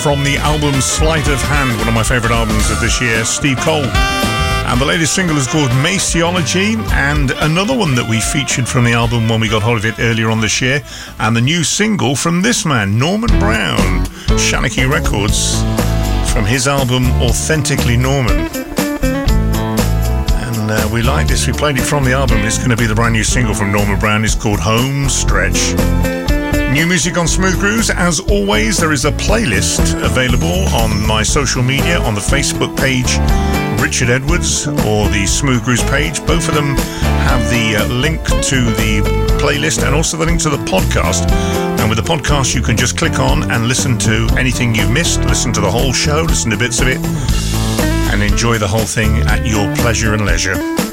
from the album Sleight of Hand, one of my favourite albums of this year, Steve Cole. And the latest single is called Maceology, and another one that we featured from the album when we got hold of it earlier on this year, and the new single from this man, Norman Brown, Shanachie Records, from his album Authentically Norman. And we like this. We played it from the album. It's going to be the brand new single from Norman Brown. It's called Home Stretch. New music on Smooth Grooves. As always, there is a playlist available on my social media, on the Facebook page Richard Edwards, or the Smooth Grooves page. Both of them have the link to the playlist and also the link to the podcast. And with the podcast, you can just click on and listen to anything you've missed, listen to the whole show, listen to bits of it, and enjoy the whole thing at your pleasure and leisure.